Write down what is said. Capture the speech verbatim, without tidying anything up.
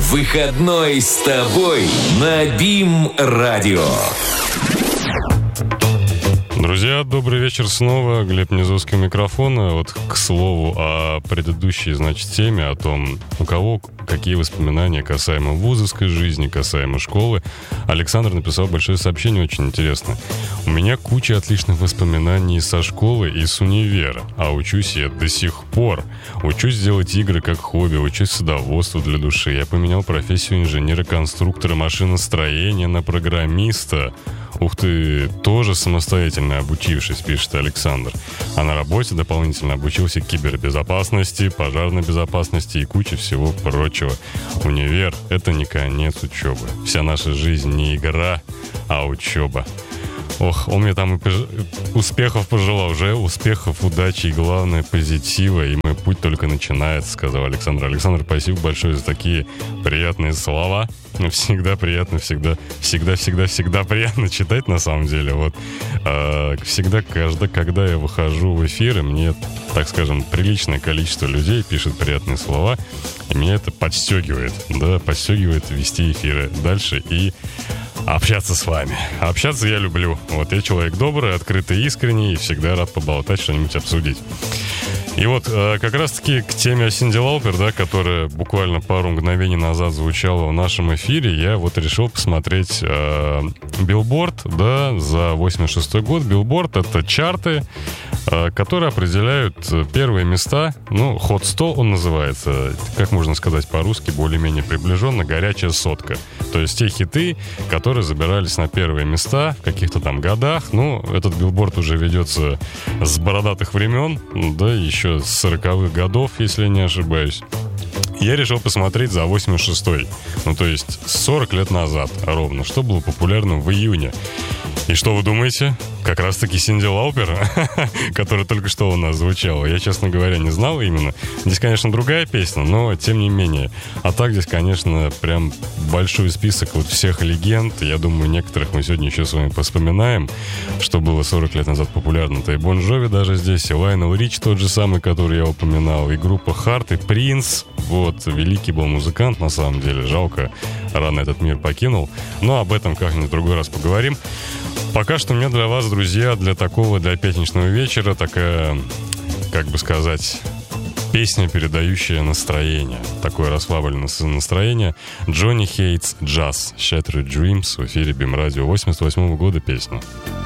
Выходной с тобой на БИМ-радио. Друзья, добрый вечер снова. Глеб Низовский у микрофона. Вот, к слову, о предыдущей, значит, теме, о том, у кого какие воспоминания касаемо вузовской жизни, касаемо школы. Александр написал большое сообщение, очень интересно. У меня куча отличных воспоминаний со школы и с универа, а учусь я до сих пор. Учусь делать игры как хобби, учусь садоводству для души. Я поменял профессию инженера-конструктора машиностроения на программиста. Ух ты, тоже самостоятельно обучившись, пишет Александр. А на работе дополнительно обучился кибербезопасности, пожарной безопасности и куче всего прочего. Универ — это не конец учебы. Вся наша жизнь не игра, а учеба. Ох, он мне там и пож... успехов пожелал уже, успехов, удачи и, главное, позитива. И мой путь только начинается, сказал Александр. Александр, спасибо большое за такие приятные слова. Всегда приятно, всегда, всегда, всегда, всегда приятно читать, на самом деле. Вот э, всегда, каждый, когда я выхожу в эфир, и мне, так скажем, приличное количество людей пишет приятные слова, и меня это подстегивает, да, подстегивает вести эфиры дальше и общаться с вами. Общаться я люблю. Вот я человек добрый, открытый, искренний и всегда рад поболтать, что-нибудь обсудить. И вот э, как раз-таки к теме о Синди Лаупер, да, которая буквально пару мгновений назад звучала в нашем эфире, я вот решил посмотреть э, Billboard, да, за восемьдесят шестой год. Billboard — это чарты, э, которые определяют первые места, ну, Hot сто он называется, как можно сказать по-русски, более-менее приближенно, горячая сотка. То есть те хиты, которые забирались на первые места в каких-то там годах. Ну, этот Billboard уже ведется с бородатых времен, да, еще с сороковых годов, если не ошибаюсь. Я решил посмотреть за восемьдесят шестой. Ну, то есть сорок лет назад ровно, что было популярным в июне. И что вы думаете? Как раз-таки Синди Лаупер, которая только что у нас звучала. Я, честно говоря, не знал именно. Здесь, конечно, другая песня, но тем не менее. А так здесь, конечно, прям большой список вот всех легенд. Я думаю, некоторых мы сегодня еще с вами поспоминаем, что было сорок лет назад популярно-то. И Бон Джови даже здесь, и Лайонел Рич тот же самый, который я упоминал, и группа Heart, и Принц. Вот, великий был музыкант, на самом деле. Жалко, рано этот мир покинул. Но об этом как-нибудь в другой раз поговорим. Пока что у меня для вас, друзья, для такого, для пятничного вечера такая, как бы сказать, песня, передающая настроение. Такое расслабленное настроение. Johnny Hates Jazz, Shattered Dreams в эфире БИМ-радио. восемьдесят восьмого года песня.